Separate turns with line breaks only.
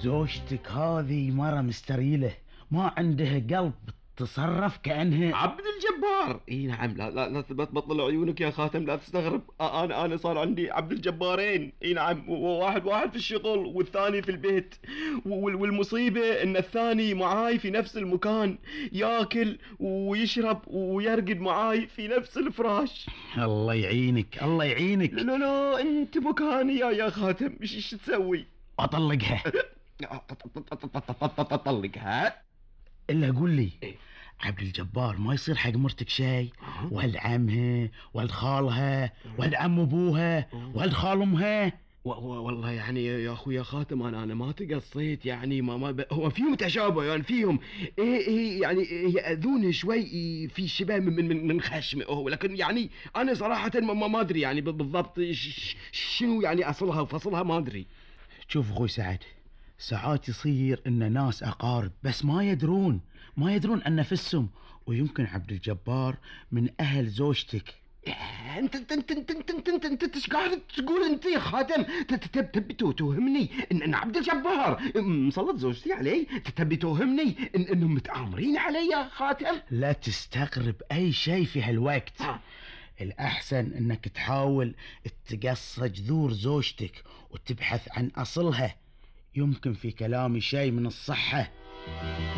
زوجتك هذه مرة مستريلة، ما عندها قلب، تصرف كأنها
عبد الجبار. اي نعم، لا تبطل عيونك يا خاتم، لا تستغرب. انا صار عندي عبد الجبارين. اي نعم، واحد في الشغل والثاني في البيت. والمصيبة ان الثاني معاي في نفس المكان، ياكل ويشرب ويرقد معاي في نفس الفراش.
الله يعينك الله يعينك.
لا انت مكاني يا خاتم، ايش تسوي؟
اطلقها.
اطلقها.
الا قول لي
إيه؟
عبد الجبار ما يصير حق مرتك شيء؟ ولد عمها، ولد خالها، ولد عم ابوها، ولد خال امها.
والله يعني يا اخويا خاتم، انا ما تقصيت يعني، هو فيهم تشابه يعني، فيهم ايه يعني ياذون شوي في شبه من خشمه هو، لكن يعني انا صراحه ما ادري يعني بالضبط شنو يعني اصلها وفصلها، ما ادري.
شوف اخوي سعد، ساعات يصير ان ناس اقارب بس ما يدرون عن نفسهم، ويمكن عبد الجبار من اهل زوجتك.
انت ايش قاعد تقول انت يا خاتم؟ تبي توهمني ان عبد الجبار مسلط زوجتي علي؟ تبي توهمني انهم متآمرين علي يا خاتم؟
لا تستغرب اي شيء في هالوقت. الأحسن أنك تحاول تقص جذور زوجتك وتبحث عن أصلها، يمكن في كلامي شيء من الصحة.